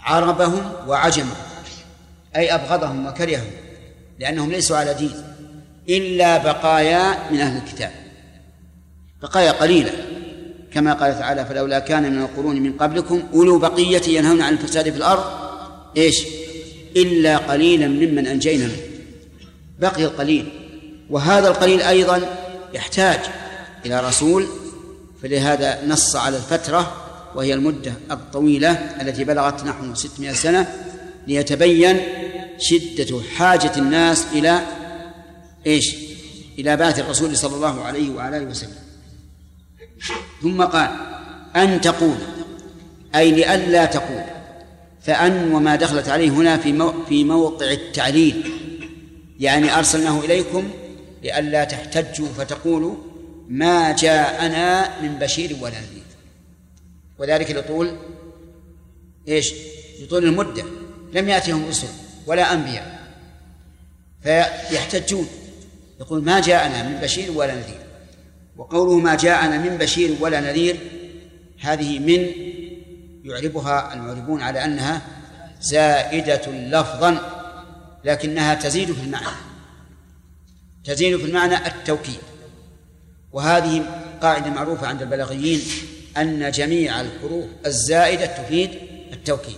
عربهم وعجمهم، أي أبغضهم وكرههم لأنهم ليسوا على دين، إلا بقايا من أهل الكتاب، بقايا قليلة، كما قال تعالى: فلولا كان من القرون من قبلكم أولو بقية ينهون عن الفساد في الأرض إلا قليلا ممن أنجينا منه. بقي القليل، وهذا القليل أيضا يحتاج إلى رسول، فلهذا نص على الفترة وهي المدة الطويلة التي بلغت نحو 600 سنة ليتبين شدة حاجة الناس إلى بعث الرسول صلى الله عليه وعلى آله وسلم. ثم قال: أن تقول، أي لئلا تقول، فأن وما دخلت عليه هنا في موقع التعليل، يعني أرسلناه إليكم لئلا تحتجوا فتقولوا ما جاءنا من بشير ولا نذير، وذلك لطول المدة، لم يأتهم رسل ولا أنبياء فيحتجون، يقول ما جاءنا من بشير ولا نذير. وقوله ما جاءنا من بشير ولا نذير هذه من يعربها المعربون على أنها زائدة لفظا، لكنها تزيد في المعنى التوكيد. وهذه قاعدة معروفة عند البلاغيين أن جميع الحروف الزائدة تفيد التوكيد.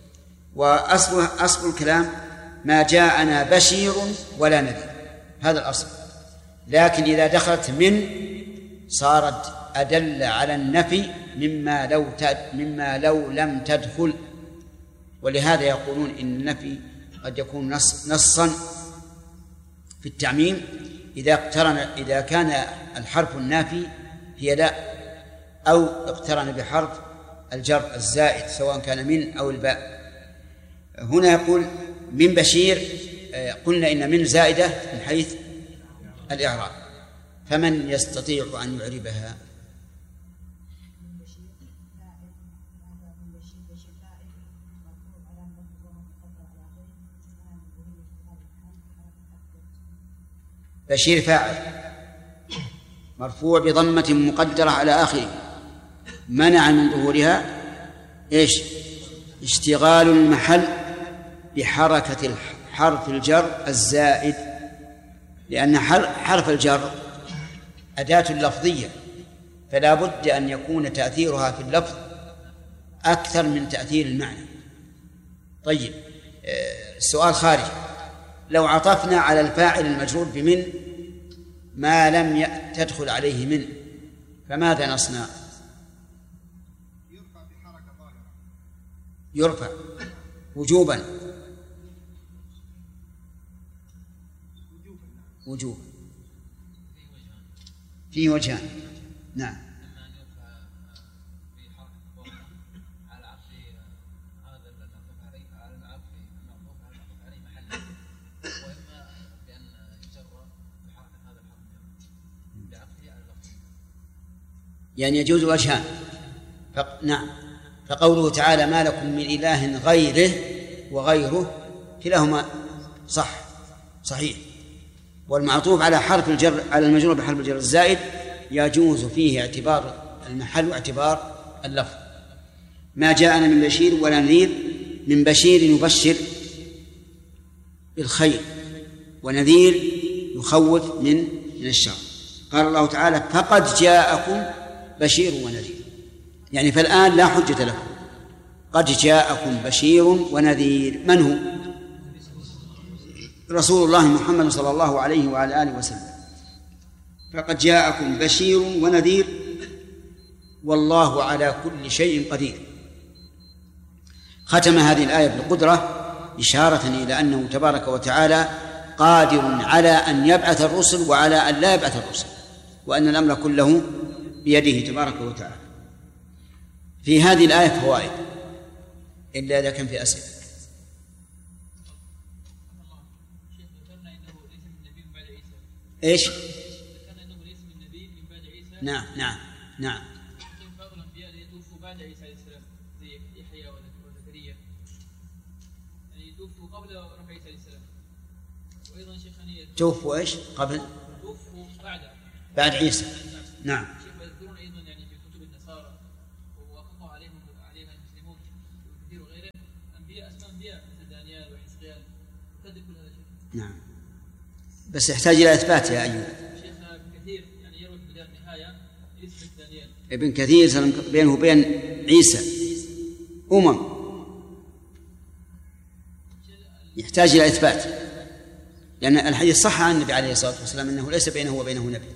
وأصل الكلام ما جاءنا بشير ولا نذير، هذا الأصل، لكن إذا دخلت من صارت أدل على النفي مما لو لم تدخل. ولهذا يقولون إن النفي قد يكون نصا في التعميم إذا كان الحرف النافي هي لا، أو اقترن بحرف الجر الزائد سواء كان من أو الباء. هنا يقول من بشير، قلنا إن من زائدة من حيث الإعراب، فمن يستطيع أن يعربها؟ بشير فاعل مرفوع بضمة مقدرة على آخره، منع من ظهورها اشتغال المحل بحركة حرف الجر الزائد، لأن حرف الجر أداة لفظية، فلا بد أن يكون تأثيرها في اللفظ أكثر من تأثير المعنى. طيب، السؤال خارج: لو عطفنا على الفاعل المجرور بمن ما لم تدخل عليه من، فماذا نصنع؟ يرفع بحركة ظاهرة، يرفع وجوبا فيه وجهان. نعم. يعني يجوز وجهان. نعم. فقوله تعالى ما لكم من إله غيره وغيره كلاهما صحيح. والمعطوف على حرف الجر على المجرور بحرف الجر الزائد يجوز فيه اعتبار المحل واعتبار اللفظ. ما جاءنا من بشير ولا نذير، من بشير يبشر بالخير، ونذير يخوف من الشر. قال الله تعالى فقد جاءكم بشير ونذير، يعني فالآن لا حجة لكم، قد جاءكم بشير ونذير. من هو؟ رسول الله محمد صلى الله عليه وعلى آله وسلم. فقد جاءكم بشير ونذير والله على كل شيء قدير. ختم هذه الآية بالقدرة إشارة إلى أنه تبارك وتعالى قادر على أن يبعث الرسل وعلى أن لا يبعث الرسل، وأن الأمر كله بيده تبارك وتعالى. في هذه الآية فوائد، إلا إذا كان في أسئلة. إيش؟ نعم. بعض الأنبياء يتوفوا بعد عيسى عليه السلام زي يحيى وزكريا، يعني يتوفوا قبل رفع عيسى عليه السلام. وأيضا شيخانية توفوا إيش؟ قبل؟ توفوا بعد عيسى. نعم. يذكرون أيضا يعني في كتب النصارى ووافقوا عليها المسلمون كثير وغيره أن أسماء أنبياء مثل دانيال وحزقيال يكذب كل هذا الشيء. نعم، بس يحتاج إلى إثبات يا أيوب. شيخ ابن كثير يعني يروي في بداية النهاية يثبت دانيال. ابن كثير بينه وبين عيسى يحتاج إلى إثبات، لأن الحديث صح عن النبي عليه الصلاة والسلام أنه ليس بينه وبينه نبي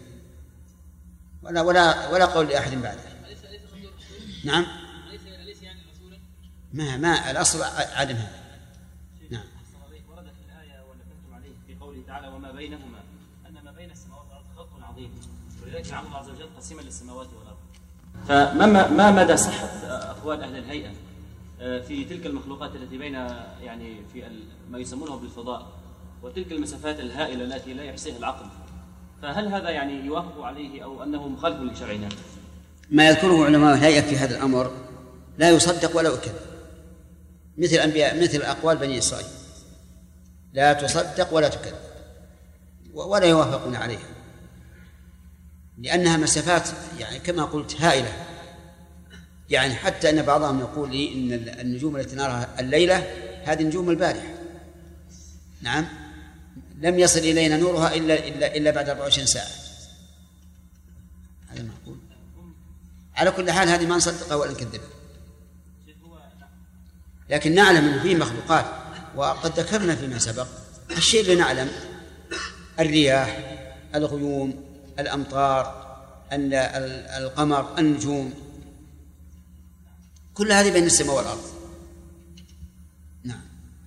ولا قول لأحد بعده. نعم، أليس يعني رسولا؟ ما الأصل عدمها. نعم. ورد في الآية ونبهتم عليه في قوله تعالى وما بينهما أن ما بين السماوات والأرض خلق عظيم، ولذلك جعل الله عز وجل قسيما للسماوات والأرض. فما مدى صحة أقوال أهل الهيئة في تلك المخلوقات التي بين يعني في ما يسمونه بالفضاء وتلك المسافات الهائلة التي لا يحصيها العقل، فهل هذا يعني يوافق عليه أو أنه مخالف لشرعنا؟ ما يذكره علماء الهيئة في هذا الأمر لا يصدق ولا يكذب، مثل الأنبياء، مثل أقوال بني إسرائيل لا تصدق ولا تكذب ولا يوافقون عليها، لأنها مسافات يعني كما قلت هائلة. يعني حتى أن بعضهم يقول لي إن النجوم التي نراها الليلة هذه نجوم البارحة. نعم، لم يصل إلينا نورها إلا بعد 24 ساعة. هذا معقول؟ على كل حال هذه ما نصدقها ولا نكذبها، لكن نعلم أن فيه مخلوقات، وقد ذكرنا فيما سبق الشيء اللي نعلم: الرياح، الغيوم، الأمطار، القمر، النجوم، كل هذه بين السماء والأرض. نعم،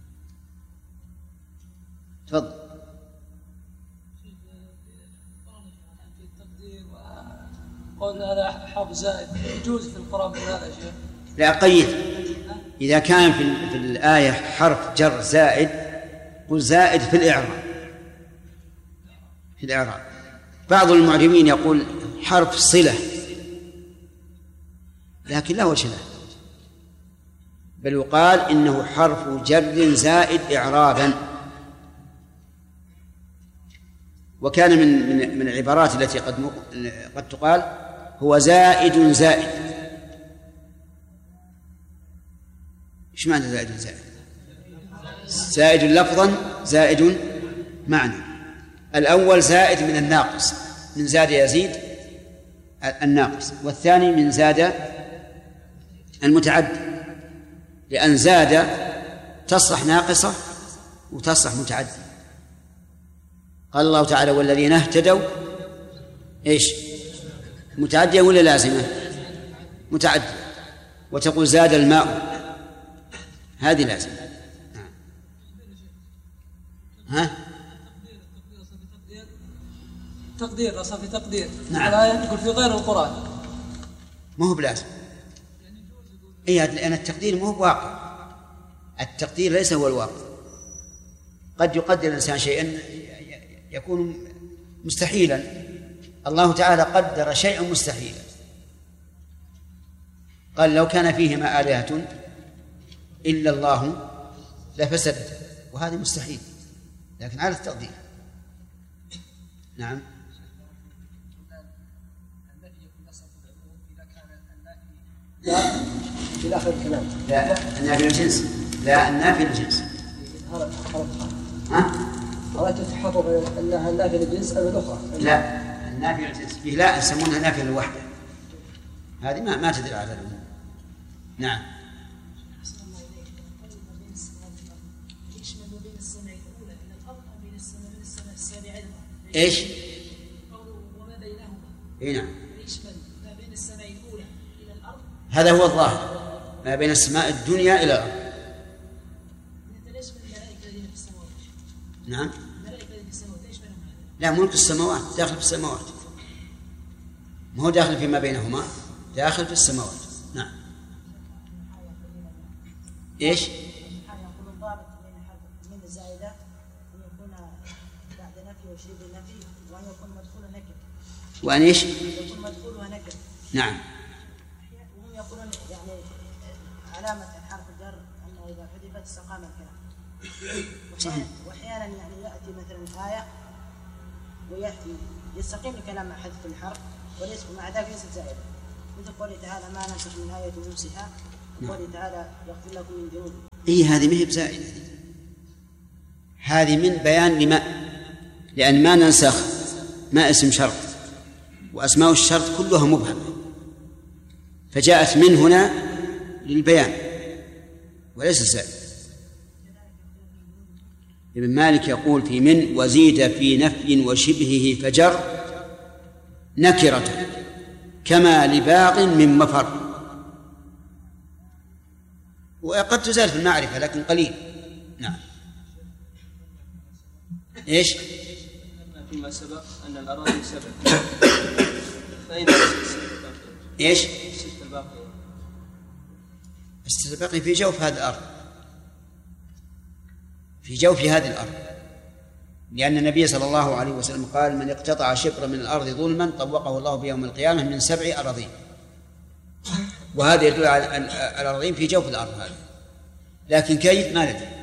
تفضل. في التقدير وقول هذا حرف زائد يجوز في القرآن من هذا يا شيخ؟ لا، قيد. إذا كان في الآية حرف جر زائد قل زائد في الإعراب. بعض المعربين يقول حرف صلة، لكن لا وجه له، بل يقال إنه حرف جر زائد إعرابا. وكان من العبارات التي قد تقال هو زائد زائد. إيش معنى زائد زائد؟ زائد لفظا زائد معنى. الأول زائد من الناقص، من زاد يزيد الناقص، والثاني من زاد المتعدي، لأن زاد تصلح ناقصة وتصلح متعدي. قال الله تعالى والذين اهتدوا إيش؟ متعدية ولا لازمة؟ متعدية. وتقول زاد الماء، هذه لازمة. ها؟ تقدير أصلا في تقدير. نعم. الآية يقول في غير القرآن ما هو بلازم. لأن التقدير ما هو بواقع، التقدير ليس هو الواقع. قد يقدر الإنسان شيئا يكون مستحيلا، الله تعالى قدر شيئا مستحيلا، قال لو كان فيهما آلهة إلا الله لفسدت، وهذا مستحيل، لكن على التقدير. نعم. إلى آخر الكلام. لا، النافي للجنس. لا، النافي للجنس. ها؟ أردت تحرر أنها النافي للجنس أو الأخرى؟ لا، النافي للجنس فيه لا يسمونها نافي للوحدة، هذه ما تدل على العموم. نعم. ايش؟ وما بينهما. اي نعم. يشمل ما بين السماء الأولى إلى الأرض. هذا هو الظاهر، ما بين السماء الدنيا إلى الأرض. يشمل الملائكة الذين في السماوات. نعم. الملائكة الذين في السماوات يشملهم هذا. لا، ملك السماوات داخل في السماوات، ما هو داخل فيما بينهما، داخل في السماوات. نعم. ايش؟ يكون الضابط بين من الزائدة أن يكون بعد نفي وشبه النفي، وأن يكون مدخول نكر. وأن ايش؟ يكون مدخولها نكر. نعم. وهم يقولون يعني علامة حرف الجر أنه إذا حذفت استقام الكلام. وأحيانا يعني يأتي مثلا آية ويأتي يستقيم الكلام مع حذف الحرف وليس مع ذلك ليست زائدة، مثل قوله تعالى ما ننسخ من آية ننسها، وقوله تعالى يغفر لكم من ذنوبكم. هذه ما هي بزائدة، هذه من بيان لما، لأن ما ننسخ ما اسم شرط، وأسماء الشرط كلها مبهمة، فجاءت من هنا للبيان وليس الزائد. ابن مالك يقول في من: وزيد في نفي وشبهه فجر نكرة كما لباق من مفر. وقد تزال في المعرفة لكن قليل. نعم. إيش؟ فيما سبق أن الأراضي 7، فأين إيش؟ الستة الباقية؟ الستة الباقية في جوف هذه الأرض، في جوف هذه الأرض، لأن النبي صلى الله عليه وسلم قال: من اقتطع شبرا من الأرض ظلما طوقه الله بيوم القيامة من 7 أراضين. وهذا يدل على الأراضين في جوف الأرض هذه، لكن كيف ما ندري.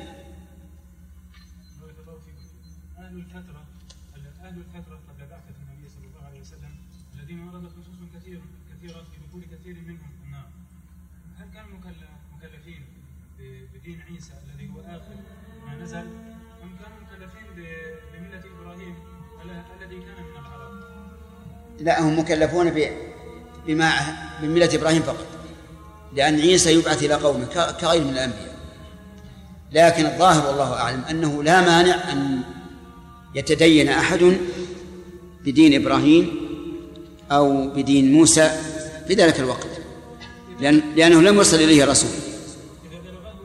أهل الفترة قبل بعثة النبي صلى الله عليه وسلم الذين وردت نصوص كثيرة بدخول كثير منهم النار، هل كانوا مكلفين بدين عيسى الذي هو آخر ما نزل، أم كانوا مكلفين بملة إبراهيم الذي كان من العرب؟ لا، هم مكلفون بملة إبراهيم فقط، لأن عيسى يبعث إلى قومه كغير من الأنبياء. لكن الظاهر والله أعلم أنه لا مانع أن يتدين أحد بدين إبراهيم أو بدين موسى في ذلك الوقت، لأنه لم يصل إليه رسول. إذا بلغه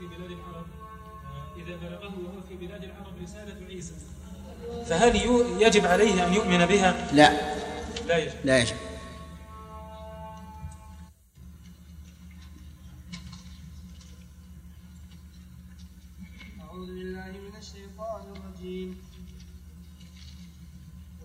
وهو في بلاد العرب رسالة عيسى، فهل يجب عليه أن يؤمن بها؟ لا يجب. أعوذ بالله من الشيطان الرجيم.